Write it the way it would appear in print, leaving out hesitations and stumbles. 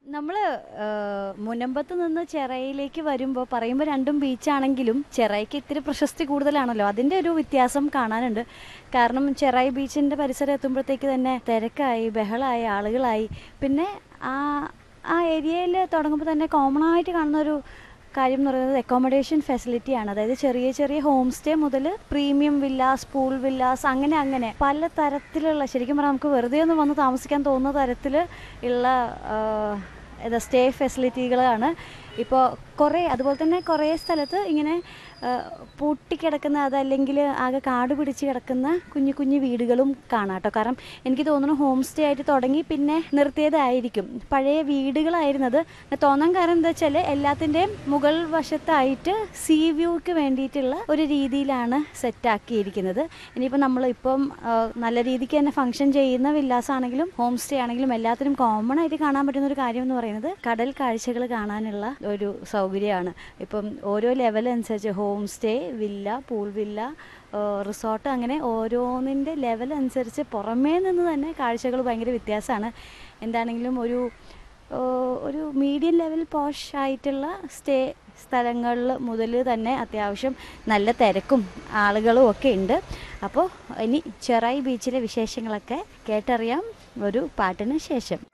നമ്മൾ മുനമ്പത്ത് നിന്ന് ചെറൈയിലേക്ക് വരുമ്പോൾ പറയുമ്പോൾ രണ്ടും ബീച്ചാണെങ്കിലും ചെറൈക്ക് ഇത്തിരി പ്രശസ്തി കൂടുതലാണല്ലോ. അതിൻ്റെ ഒരു വ്യത്യാസം കാണാനുണ്ട്. കാരണം ചെറൈ ബീച്ചിൻ്റെ പരിസരം എത്തുമ്പോഴത്തേക്ക് തന്നെ തിരക്കായി, ബഹളമായി, ആളുകളായി. പിന്നെ ആ ആ ഏരിയയിൽ തുടങ്ങുമ്പോൾ തന്നെ കോമൺ ആയിട്ട് കാണുന്ന ഒരു കാര്യം എന്ന് പറയുന്നത് അക്കോമഡേഷൻ ഫെസിലിറ്റിയാണ്. അതായത് ചെറിയ ചെറിയ ഹോം സ്റ്റേ മുതൽ പ്രീമിയം വില്ലാസ്, പൂൾ വില്ലാസ്, അങ്ങനെ പല തരത്തിലുള്ള, ശരിക്കും പറഞ്ഞാൽ നമുക്ക് വെറുതെ ഒന്ന് വന്ന് താമസിക്കാൻ തോന്നുന്ന തരത്തിൽ ഉള്ള സ്റ്റേ ഫെസിലിറ്റികളാണ് ഇപ്പോൾ കുറേ. അതുപോലെ തന്നെ കുറേ സ്ഥലത്ത് ഇങ്ങനെ പൂട്ടിക്കിടക്കുന്ന, അതല്ലെങ്കിൽ ആകെ കാട് പിടിച്ച് കിടക്കുന്ന കുഞ്ഞു കുഞ്ഞു വീടുകളും കാണാം കേട്ടോ. കാരണം എനിക്ക് തോന്നുന്നു ഹോം സ്റ്റേ ആയിട്ട് തുടങ്ങി പിന്നെ നിർത്തിയതായിരിക്കും. പഴയ വീടുകളായിരുന്നത് തോന്നാൻ കാരണം എന്താ വെച്ചാൽ എല്ലാത്തിൻ്റെയും മുകൾ വശത്തായിട്ട് സീ വ്യൂക്ക് വേണ്ടിയിട്ടുള്ള ഒരു രീതിയിലാണ് സെറ്റാക്കിയിരിക്കുന്നത്. ഇനിയിപ്പോൾ നമ്മളിപ്പം നല്ല രീതിക്ക് തന്നെ ഫങ്ഷൻ ചെയ്യുന്ന വില്ലാസ് ആണെങ്കിലും ഹോം സ്റ്റേ ആണെങ്കിലും എല്ലാത്തിനും കോമൺ ആയിട്ട് കാണാൻ പറ്റുന്ന ഒരു കാര്യം എന്ന് പറയുന്നത് കടൽ കാഴ്ചകൾ കാണാനുള്ള ഒരു സൗകര്യമാണ്. ഇപ്പം ഓരോ ലെവൽ അനുസരിച്ച് home stay, villa, pool villa, resort, അങ്ങനെ ഓരോന്നിൻ്റെ ലെവൽ അനുസരിച്ച് പുറമേ നിന്ന് തന്നെ കാഴ്ചകൾ ഭയങ്കര വ്യത്യാസമാണ്. എന്താണെങ്കിലും ഒരു മീഡിയം ലെവൽ പോഷ് ആയിട്ടുള്ള സ്റ്റേ സ്ഥലങ്ങളിൽ മുതൽ തന്നെ അത്യാവശ്യം നല്ല തിരക്കും ആളുകളും ഒക്കെ ഉണ്ട്. അപ്പോൾ ഇനി ചെറൈ ബീച്ചിലെ വിശേഷങ്ങളൊക്കെ കേട്ടറിയാം ഒരു പാട്ടിന് ശേഷം.